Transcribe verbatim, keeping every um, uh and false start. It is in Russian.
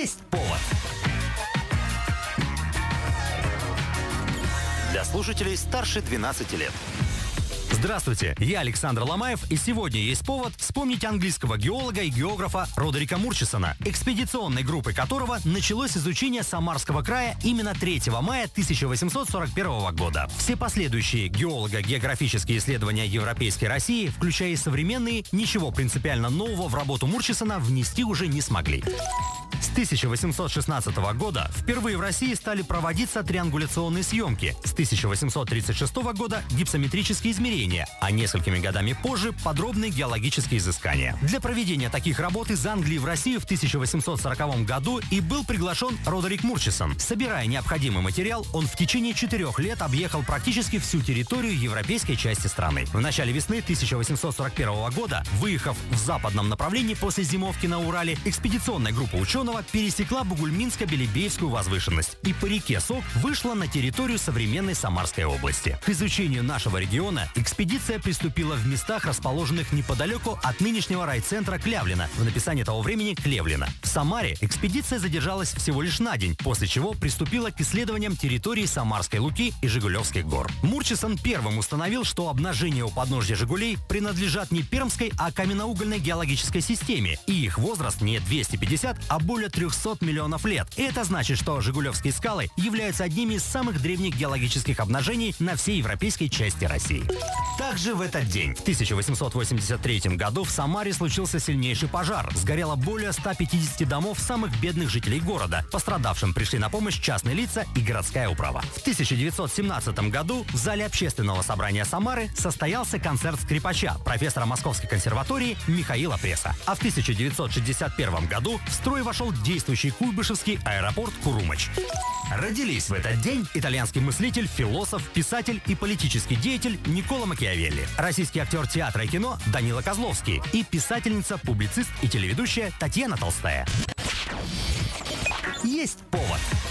Есть повод. Для слушателей старше двенадцати лет. Здравствуйте, я Александр Ломаев, и сегодня есть повод вспомнить английского геолога и географа Родерика Мурчисона, экспедиционной группы которого началось изучение Самарского края именно третьего мая тысяча восемьсот сорок первого года. Все последующие геолого-географические исследования Европейской России, включая и современные, ничего принципиально нового в работу Мурчисона внести уже не смогли. С тысяча восемьсот шестнадцатого года впервые в России стали проводиться триангуляционные съемки. С тысяча восемьсот тридцать шестого года гипсометрические измерения, а несколькими годами позже подробные геологические изыскания. Для проведения таких работ из Англии в Россию в тысяча восемьсот сороковом году и был приглашен Родерик Мурчисон. Собирая необходимый материал, он в течение четырех лет объехал практически всю территорию европейской части страны. В начале весны тысяча восемьсот сорок первого года, выехав в западном направлении после зимовки на Урале, экспедиционная группа ученого пересекла Бугульминско-Белебеевскую возвышенность и по реке Сок вышла на территорию современной Самарской области. К изучению нашего региона экспедиция приступила в местах, расположенных неподалеку от нынешнего райцентра Клявлино, в написании того времени Клевлино. В Самаре экспедиция задержалась всего лишь на день, после чего приступила к исследованиям территории Самарской Луки и Жигулевских гор. Мурчисон первым установил, что обнажения у подножья Жигулей принадлежат не пермской, а каменноугольной геологической системе, и их возраст не двести пятьдесят, а более трехсот миллионов лет. И это значит, что Жигулевские скалы являются одними из самых древних геологических обнажений на всей европейской части России. Также в этот день, в тысяча восемьсот восемьдесят третьем году, в Самаре случился сильнейший пожар. Сгорело более ста пятидесяти домов самых бедных жителей города. Пострадавшим пришли на помощь частные лица и городская управа. В тысяча девятьсот семнадцатом году в зале общественного собрания Самары состоялся концерт скрипача, профессора Московской консерватории Михаила Пресса. А в тысяча девятьсот шестьдесят первом году в строй вошел действующий Куйбышевский аэропорт Курумыч. Родились в этот день итальянский мыслитель, философ, писатель и политический деятель Никколо Макиавелли, российский актер театра и кино Данила Козловский и писательница, публицист и телеведущая Татьяна Толстая. Есть повод.